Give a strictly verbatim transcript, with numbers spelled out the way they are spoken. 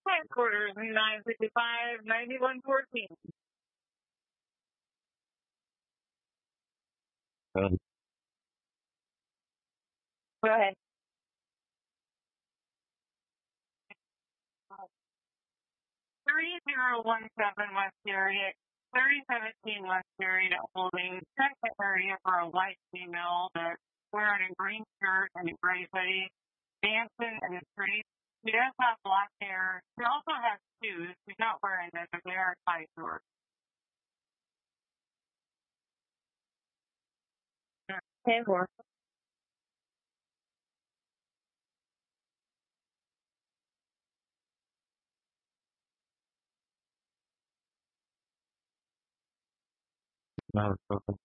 Headquarters nine fifty-five, ninety-one fourteen. Um, Go ahead. three zero one seven West Area, thirty seventeen West Area holding second area for a white female that's wearing a green shirt and a gray hoodie, dancing in the street. She does have black hair. She also has shoes. She's not wearing them, but they are tight shorts. ten four. no, it's okay.